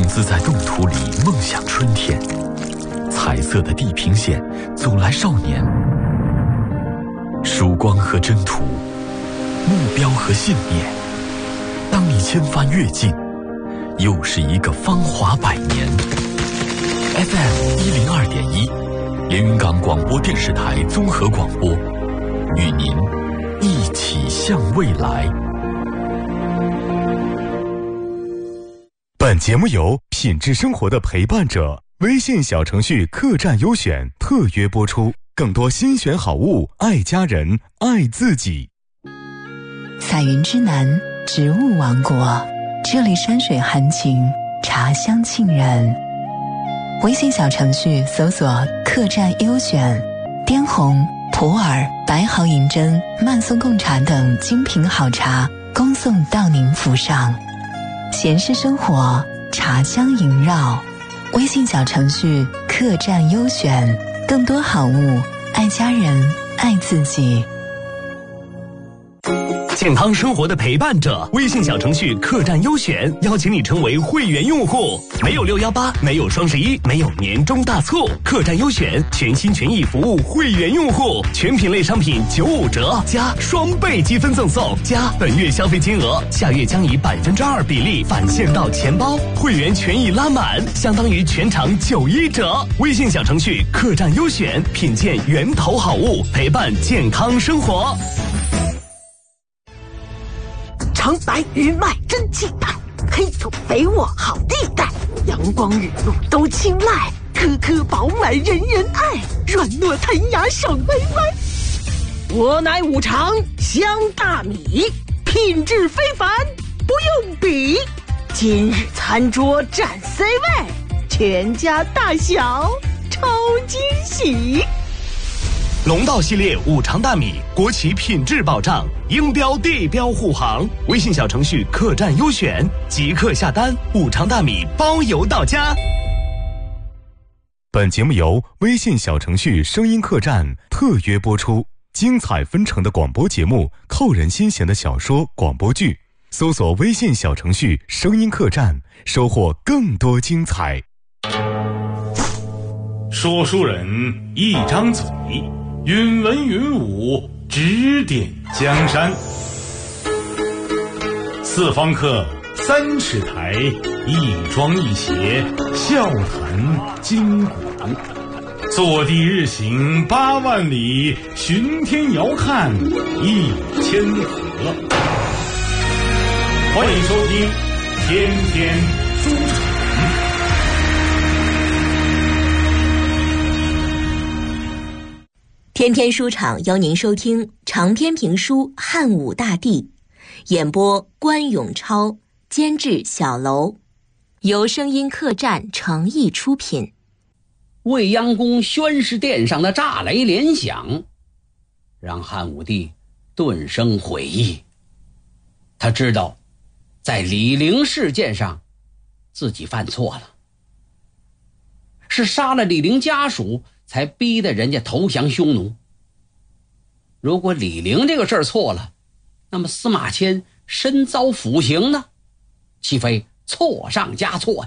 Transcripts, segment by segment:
子在冻土里梦想春天，彩色的地平线走来少年，曙光和征途，目标和信念。当你千帆越尽，又是一个芳华百年。FM102.1，连云港广播电视台综合广播，与您一起向未来。 本节目由品质生活的陪伴者微信小程序客栈优选特约播出，更多新选好物，爱家人，爱自己。 彩云之南，植物王国，这里山水含情，茶香沁人。微信小程序搜索客栈优选，滇红、普洱、白毫银针、曼松贡茶等精品好茶恭送到您府上。闲适生活，茶香萦绕。微信小程序客栈优选，更多好物，爱家人，爱自己。 健康生活的陪伴者，微信小程序客栈优选邀请你成为会员用户，没有618，没有双11，没有年终大促，客栈优选全心全意服务会员用户，全品类商品95折，加双倍积分赠送，加本月消费金额下月将以2%比例返现到钱包，会员权益拉满，相当于全场91折。微信小程序客栈优选，品鉴源头好物，陪伴健康生活。 长白鱼麦真气派，黑土肥沃好地带，阳光雨露都青睐，颗颗饱满人人爱，软糯弹牙爽歪歪。我乃五常香大米，品质非凡不用比，今日餐桌占 C 位，全家大小超惊喜。 龙道系列五常大米，国企品质保障，英标地标护航。微信小程序客栈优选，即刻下单，五常大米包邮到家。 本节目由微信小程序声音客栈特约播出，精彩纷呈的广播节目，扣人心弦的小说广播剧，搜索微信小程序声音客栈，收获更多精彩。 说书人一张嘴，云文云武，指点江山。四方客3尺台，一庄一谐，笑谈今古。坐地日行8万里，巡天遥看1000河。欢迎收听天天书场。 天天书场邀您收听长篇评书《汉武大帝》，演播关永超，监制小楼，由声音客栈诚意出品。 未央宫宣誓殿上的炸雷连响，让汉武帝顿生悔意。他知道在李陵事件上自己犯错了，是杀了李陵家属才逼得人家投降匈奴。如果李陵这个事儿错了，那么司马迁身遭腐刑呢，岂非错上加错？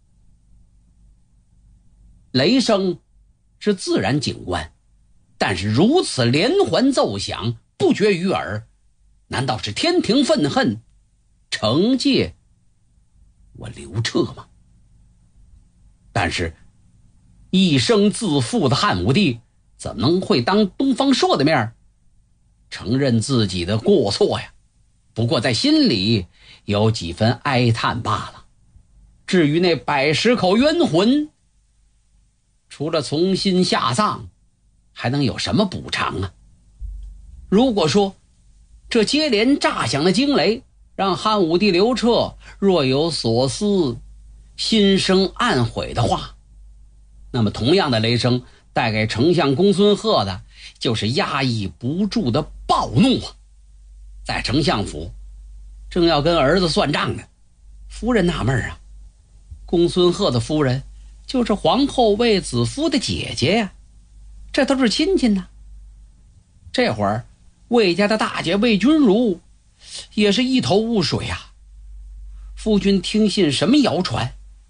雷声是自然景观，但是如此连环奏响，不绝于耳，难道是天庭愤恨，惩戒我刘彻吗？但是一生自负的汉武帝怎么能会当东方朔的面承认自己的过错呀？不过在心里有几分哀叹罢了。至于那110口冤魂，除了重新下葬，还能有什么补偿啊？如果说这接连炸响的惊雷让汉武帝刘彻若有所思，心生暗悔的话，那么同样的雷声带给丞相公孙贺的就是压抑不住的暴怒啊！在丞相府正要跟儿子算账呢，夫人纳闷啊，公孙贺的夫人就是皇后卫子夫的姐姐呀，这都是亲戚呢。这会儿魏家的大姐魏君如也是一头雾水啊。夫君听信什么谣传，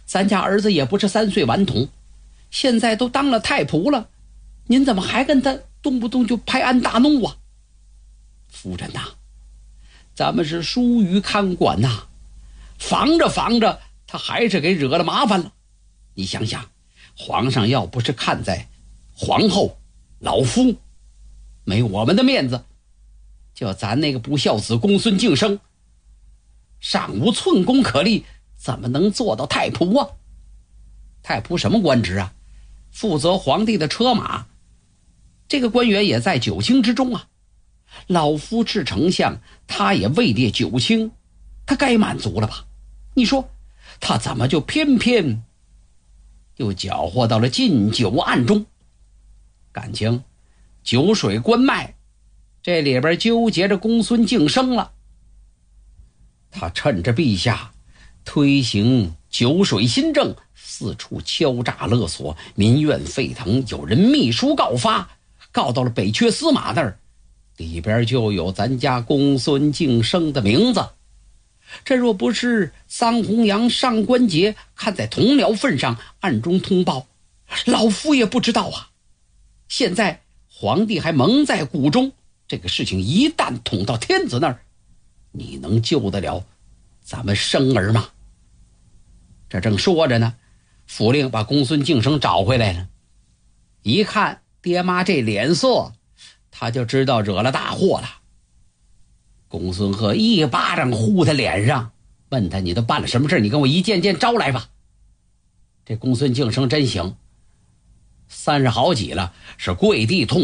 咱家儿子也不是3岁顽童，现在都当了太仆了，您怎么还跟他动不动就拍案大怒啊？夫人呐，咱们是疏于看管呐，防着他还是给惹了麻烦了。你想想，皇上要不是看在皇后老夫没我们的面子，就咱那个不孝子公孙敬生尚无寸功可立，怎么能做到太仆啊？太仆什么官职啊？负责皇帝的车马，这个官员也在9卿之中啊。老夫是丞相，他也位列9卿，他该满足了吧？你说他怎么就偏偏又搅和到了禁酒案中？感情酒水关脉这里边纠结着公孙敬生了。他趁着陛下推行酒水新政，四处敲诈勒索，民怨沸腾，有人密书告发，告到了北阙司马那儿，里边就有咱家公孙敬生的名字。这若不是桑弘羊上官桀看在同僚份上暗中通报，老夫也不知道啊。现在皇帝还蒙在鼓中，这个事情一旦捅到天子那儿，你能救得了咱们生儿吗？这正说着呢，府令把公孙敬生找回来了。一看爹妈这脸色，他就知道惹了大祸了。公孙贺一巴掌呼他脸上，问他你都办了什么事，你跟我一件件招来吧。这公孙敬生真行，30好几了，是跪地痛